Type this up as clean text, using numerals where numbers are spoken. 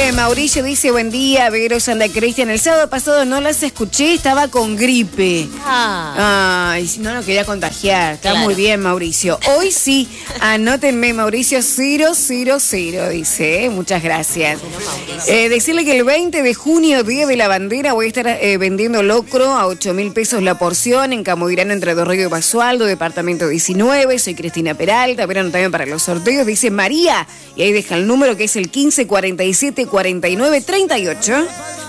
Mauricio dice, buen día, Vero, Santa Cristian. El sábado pasado no las escuché, estaba con gripe. Ay, no quería contagiar. Está muy bien, Mauricio. Hoy sí, anótenme, Mauricio, 000, dice. Muchas gracias. Decirle que el 20 de junio, Día de la Bandera, voy a estar vendiendo locro a 8.000 pesos la porción en Camodirano, entre Dos Ríos y Basualdo, departamento 19. Soy Cristina Peralta, pero también para los sorteos, dice María. Y ahí deja el número que es el 15 47 49 38.